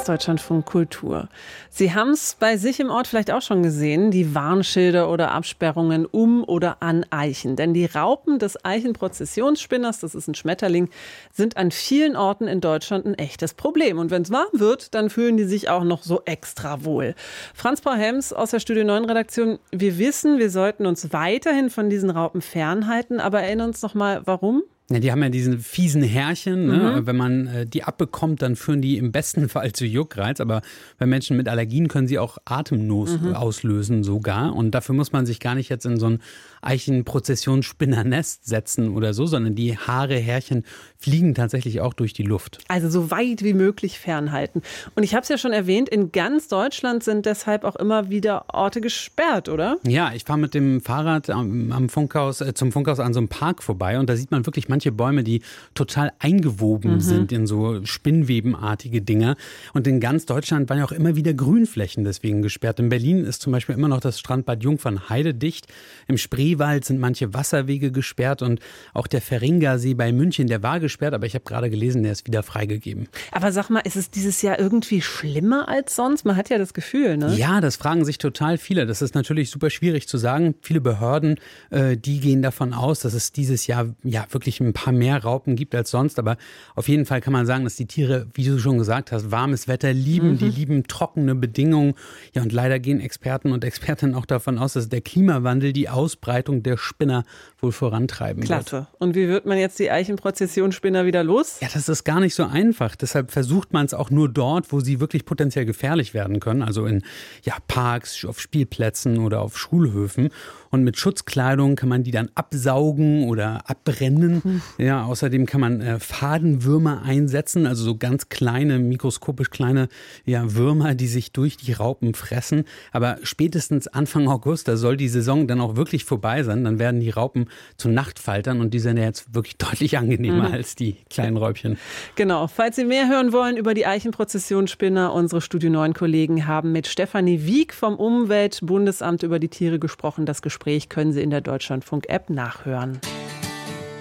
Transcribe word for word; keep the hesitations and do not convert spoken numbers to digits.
ist Deutschlandfunk Kultur. Sie haben es bei sich im Ort vielleicht auch schon gesehen, die Warnschilder oder Absperrungen um oder an Eichen. Denn die Raupen des Eichenprozessionsspinners, das ist ein Schmetterling, sind an vielen Orten in Deutschland ein echtes Problem. Und wenn es warm wird, dann fühlen die sich auch noch so extra wohl. Franz Paul Helms aus der Studio neun Redaktion, wir wissen, wir sollten uns weiterhin von diesen Raupen fernhalten, aber erinnern uns noch mal, warum? Ja, die haben ja diese fiesen Härchen, ne? Mhm. Wenn man äh, die abbekommt, dann führen die im besten Fall zu Juckreiz, aber bei Menschen mit Allergien können sie auch Atemnot mhm. auslösen sogar, und dafür muss man sich gar nicht jetzt in so ein Eichenprozessionsspinnernest setzen oder so, sondern die Haare, Härchen fliegen tatsächlich auch durch die Luft. Also so weit wie möglich fernhalten. Und ich habe es ja schon erwähnt, in ganz Deutschland sind deshalb auch immer wieder Orte gesperrt, oder? Ja, ich fahre mit dem Fahrrad am, am Funkhaus, äh, zum Funkhaus an so einem Park vorbei, und da sieht man wirklich manche Bäume, die total eingewoben mhm. sind in so spinnwebenartige Dinger. Und in ganz Deutschland waren ja auch immer wieder Grünflächen deswegen gesperrt. In Berlin ist zum Beispiel immer noch das Strandbad Jungfernheide dicht. Im Spreewald sind manche Wasserwege gesperrt, und auch der Feringa-See bei München, der war gesperrt, aber ich habe gerade gelesen, der ist wieder freigegeben. Aber sag mal, ist es dieses Jahr irgendwie schlimmer als sonst? Man hat ja das Gefühl, ne? Ja, das fragen sich total viele. Das ist natürlich super schwierig zu sagen. Viele Behörden, äh, die gehen davon aus, dass es dieses Jahr ja wirklich ein paar mehr Raupen gibt als sonst. Aber auf jeden Fall kann man sagen, dass die Tiere, wie du schon gesagt hast, warmes Wetter lieben. Mhm. Die lieben trockene Bedingungen. Ja, und leider gehen Experten und Expertinnen auch davon aus, dass der Klimawandel die Ausbreitung der Spinner wohl vorantreiben Klasse. wird. Klasse. Und wie wird man jetzt die Eichenprozessionsspinner wieder los? Ja, das ist gar nicht so einfach. Deshalb versucht man es auch nur dort, wo sie wirklich potenziell gefährlich werden können. Also in ja, Parks, auf Spielplätzen oder auf Schulhöfen. Und mit Schutzkleidung kann man die dann absaugen oder abbrennen. Hm. Ja, außerdem kann man äh, Fadenwürmer einsetzen, also so ganz kleine, mikroskopisch kleine ja, Würmer, die sich durch die Raupen fressen. Aber spätestens Anfang August, da soll die Saison dann auch wirklich vorbei sein. Dann werden die Raupen zu Nachtfaltern, und die sind ja jetzt wirklich deutlich angenehmer mhm. als die kleinen Räubchen. Genau. Falls Sie mehr hören wollen über die Eichenprozessionsspinner, unsere Studio neun Kollegen haben mit Stefanie Wieck vom Umweltbundesamt über die Tiere gesprochen. Das Gespräch können Sie in der Deutschlandfunk-App nachhören.